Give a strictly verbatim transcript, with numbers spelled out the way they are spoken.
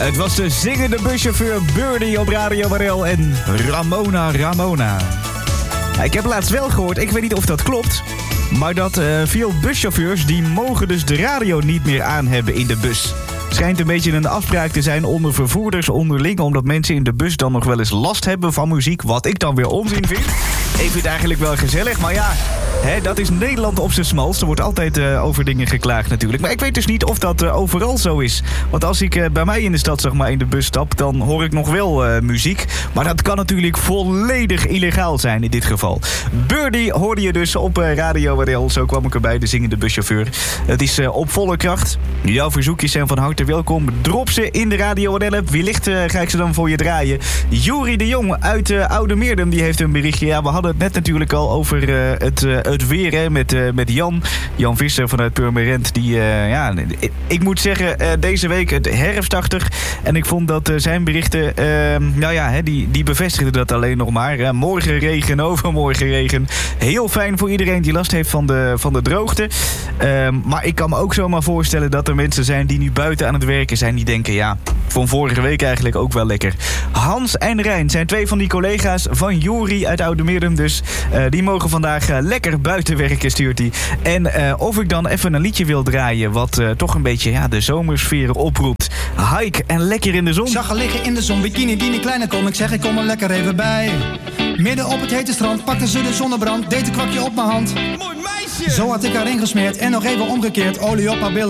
Het was de zingende buschauffeur Birdie op Radio Marel en Ramona Ramona. Ja, ik heb laatst wel gehoord, ik weet niet of dat klopt, maar dat uh, veel buschauffeurs die mogen dus de radio niet meer aan hebben in de bus. Schijnt een beetje een afspraak te zijn onder vervoerders onderling, omdat mensen in de bus dan nog wel eens last hebben van muziek, wat ik dan weer onzin vind. Ik vind het eigenlijk wel gezellig, maar ja, hè, dat is Nederland op zijn smalst. Er wordt altijd uh, over dingen geklaagd natuurlijk. Maar ik weet dus niet of dat uh, overal zo is. Want als ik uh, bij mij in de stad, zeg maar, in de bus stap, dan hoor ik nog wel uh, muziek. Maar dat kan natuurlijk volledig illegaal zijn in dit geval. Birdie hoorde je dus op uh, Radio W R L. Zo kwam ik erbij, de zingende buschauffeur. Het is uh, op volle kracht. Jouw verzoekjes zijn van harte welkom. Drop ze in de Radio W R L-app. Wellicht uh, ga ik ze dan voor je draaien. Juri de Jong uit uh, Oude Meerdum, die heeft een berichtje. Ja, we hadden het net natuurlijk al over uh, het, uh, het weer, hè, met, uh, met Jan. Jan Visser vanuit Purmerend. Die, uh, ja, ik, ik moet zeggen, uh, deze week het herfstachtig. En ik vond dat uh, zijn berichten, uh, nou ja, hè, die, die bevestigden dat alleen nog maar. Uh, morgen regen, overmorgen regen. Heel fijn voor iedereen die last heeft van de, van de droogte. Uh, maar ik kan me ook zomaar voorstellen dat er mensen zijn die nu buiten aan het werken zijn. Die denken, ja, van vorige week eigenlijk ook wel lekker. Hans en Rijn zijn twee van die collega's van Juri uit Oude Meerdum. Dus uh, die mogen vandaag uh, lekker buiten werken, stuurt hij. En uh, of ik dan even een liedje wil draaien wat uh, toch een beetje ja, de zomersfeer oproept. Hike en lekker in de zon. Ik zag haar liggen in de zon, bikini die niet kleiner kon. Ik zeg, ik kom er lekker even bij. Midden op het hete strand pakte ze de zonnebrand. Deed een kwakje op mijn hand. Mooi meisje! Zo had ik haar ingesmeerd en nog even omgekeerd. Olie op haar billen.